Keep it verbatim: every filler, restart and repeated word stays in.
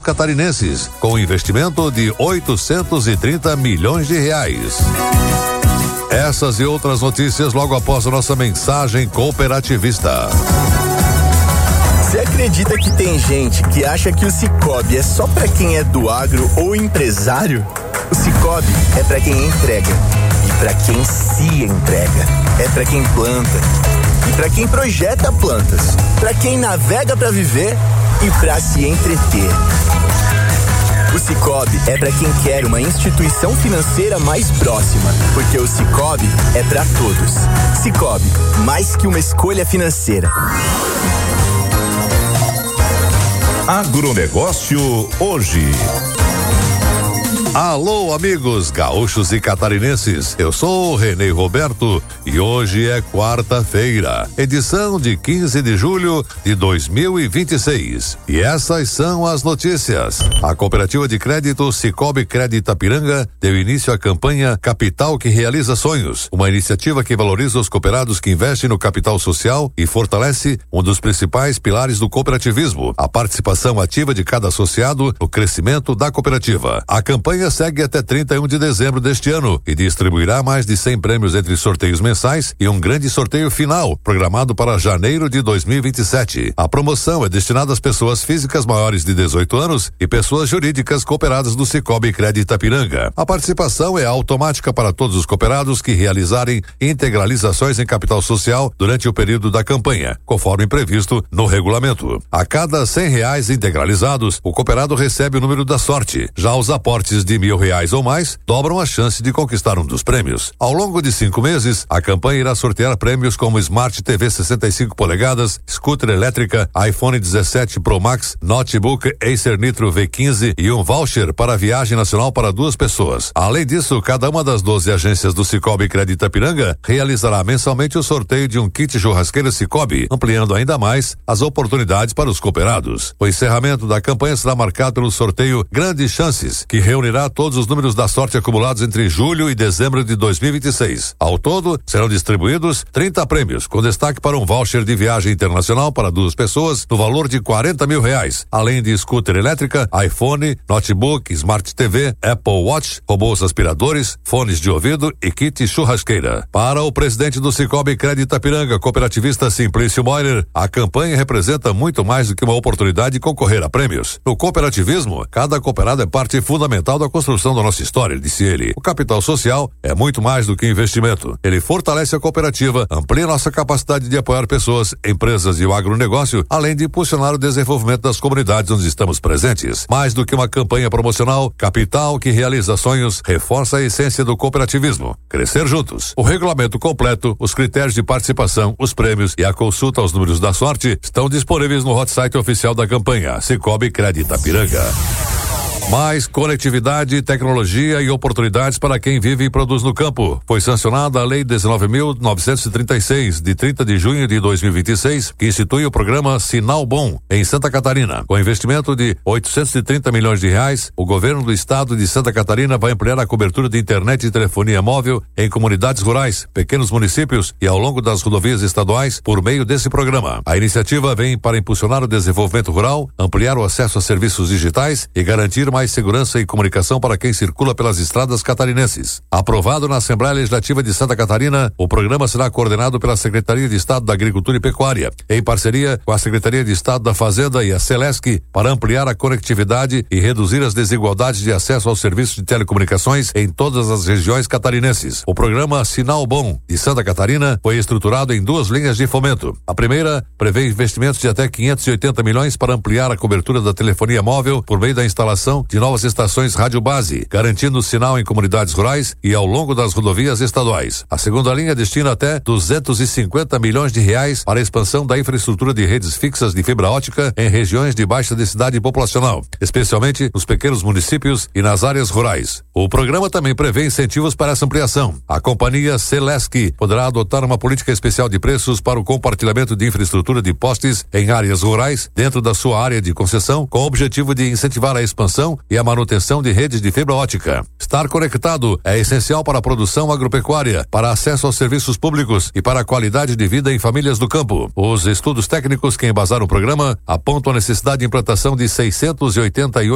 catarinenses, com investimento de oitocentos e trinta milhões de reais. Essas e outras notícias logo após a nossa mensagem cooperativista. Você acredita que tem gente que acha que o Sicoob é só pra quem é do agro ou empresário? O Sicoob é pra quem entrega e pra quem se entrega. É pra quem planta e pra quem projeta plantas, pra quem navega pra viver e pra se entreter. O Sicoob é pra quem quer uma instituição financeira mais próxima, porque o Sicoob é pra todos. Sicoob, mais que uma escolha financeira. Agronegócio hoje. Alô, amigos gaúchos e catarinenses, eu sou o Renê Roberto e hoje é quarta-feira, edição de quinze de julho de dois mil e vinte e seis. E essas são as notícias. A cooperativa de crédito Sicoob Crédito Itapiranga deu início à campanha Capital que Realiza Sonhos, uma iniciativa que valoriza os cooperados que investem no capital social e fortalece um dos principais pilares do cooperativismo, a participação ativa de cada associado no crescimento da cooperativa. A campanha segue até trinta e um de dezembro deste ano e distribuirá mais de cem prêmios entre sorteios mensais e um grande sorteio final, programado para janeiro de dois mil e vinte e sete. A promoção é destinada às pessoas físicas maiores de dezoito anos e pessoas jurídicas cooperadas do Sicoob Crédito Itapiranga. A participação é automática para todos os cooperados que realizarem integralizações em capital social durante o período da campanha, conforme previsto no regulamento. A cada cem reais integralizados, o cooperado recebe o número da sorte. Já os aportes de mil reais ou mais dobram a chance de conquistar um dos prêmios. Ao longo de cinco meses, a campanha irá sortear prêmios como Smart T V sessenta e cinco polegadas, scooter elétrica, iPhone dezessete Pro Max, notebook Acer Nitro V quinze e um voucher para viagem nacional para duas pessoas. Além disso, cada uma das doze agências do Sicoob Crédito Itapiranga realizará mensalmente o sorteio de um kit churrasqueira Sicoob, ampliando ainda mais as oportunidades para os cooperados. O encerramento da campanha será marcado pelo sorteio Grandes Chances, que reunirá todos os números da sorte acumulados entre julho e dezembro de dois mil e vinte e seis. Ao todo, serão distribuídos trinta prêmios, com destaque para um voucher de viagem internacional para duas pessoas no valor de quarenta mil reais, além de scooter elétrica, iPhone, notebook, Smart T V, Apple Watch, robôs aspiradores, fones de ouvido e kit churrasqueira. Para o presidente do Sicoob Crédito Itapiranga, cooperativista Simplício Moirer, a campanha representa muito mais do que uma oportunidade de concorrer a prêmios. No cooperativismo, cada cooperado é parte fundamental da construção da nossa história, disse ele. O capital social é muito mais do que investimento. Ele fortalece a cooperativa, amplia nossa capacidade de apoiar pessoas, empresas e o agronegócio, além de impulsionar o desenvolvimento das comunidades onde estamos presentes. Mais do que uma campanha promocional, Capital que Realiza Sonhos reforça a essência do cooperativismo. Crescer juntos. O regulamento completo, os critérios de participação, os prêmios e a consulta aos números da sorte estão disponíveis no hot site oficial da campanha, Sicoob Crédito Itapiranga. Mais conectividade, tecnologia e oportunidades para quem vive e produz no campo. Foi sancionada a Lei dezenove mil novecentos e trinta e seis, de trinta de junho de dois mil e vinte e seis, que institui o programa Sinal Bom, em Santa Catarina. Com investimento de oitocentos e trinta milhões de reais, o governo do estado de Santa Catarina vai ampliar a cobertura de internet e telefonia móvel em comunidades rurais, pequenos municípios e ao longo das rodovias estaduais por meio desse programa. A iniciativa vem para impulsionar o desenvolvimento rural, ampliar o acesso a serviços digitais e garantir mais mais segurança e comunicação para quem circula pelas estradas catarinenses. Aprovado na Assembleia Legislativa de Santa Catarina, o programa será coordenado pela Secretaria de Estado da Agricultura e Pecuária, em parceria com a Secretaria de Estado da Fazenda e a Celesc, para ampliar a conectividade e reduzir as desigualdades de acesso aos serviços de telecomunicações em todas as regiões catarinenses. O programa Sinal Bom de Santa Catarina foi estruturado em duas linhas de fomento. A primeira prevê investimentos de até quinhentos e oitenta milhões para ampliar a cobertura da telefonia móvel por meio da instalação de novas estações rádio base, garantindo o sinal em comunidades rurais e ao longo das rodovias estaduais. A segunda linha destina até duzentos e cinquenta milhões de reais para a expansão da infraestrutura de redes fixas de fibra ótica em regiões de baixa densidade populacional, especialmente nos pequenos municípios e nas áreas rurais. O programa também prevê incentivos para essa ampliação. A companhia Celesc poderá adotar uma política especial de preços para o compartilhamento de infraestrutura de postes em áreas rurais dentro da sua área de concessão, com o objetivo de incentivar a expansão e a manutenção de redes de fibra ótica. Estar conectado é essencial para a produção agropecuária, para acesso aos serviços públicos e para a qualidade de vida em famílias do campo. Os estudos técnicos que embasaram o programa apontam a necessidade de implantação de seiscentos e oitenta e oito